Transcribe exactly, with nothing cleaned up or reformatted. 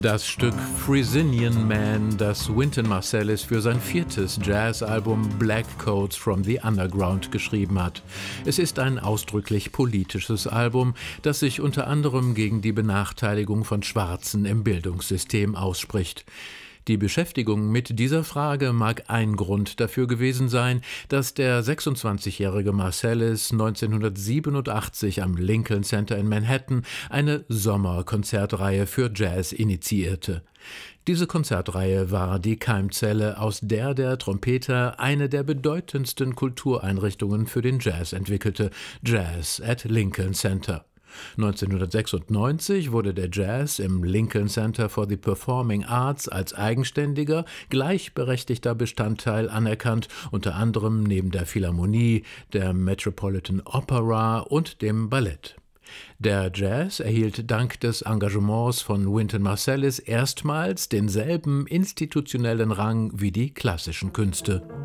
Das Stück Frisian Man, das Wynton Marsalis für sein viertes Jazzalbum Black Coats from the Underground geschrieben hat. Es ist ein ausdrücklich politisches Album, das sich unter anderem gegen die Benachteiligung von Schwarzen im Bildungssystem ausspricht. Die Beschäftigung mit dieser Frage mag ein Grund dafür gewesen sein, dass der sechsundzwanzigjährige Marsalis neunzehnhundertsiebenundachtzig am Lincoln Center in Manhattan eine Sommerkonzertreihe für Jazz initiierte. Diese Konzertreihe war die Keimzelle, aus der der Trompeter eine der bedeutendsten Kultureinrichtungen für den Jazz entwickelte: Jazz at Lincoln Center. neunzehnhundertsechsundneunzig wurde der Jazz im Lincoln Center for the Performing Arts als eigenständiger, gleichberechtigter Bestandteil anerkannt, unter anderem neben der Philharmonie, der Metropolitan Opera und dem Ballett. Der Jazz erhielt dank des Engagements von Wynton Marsalis erstmals denselben institutionellen Rang wie die klassischen Künste.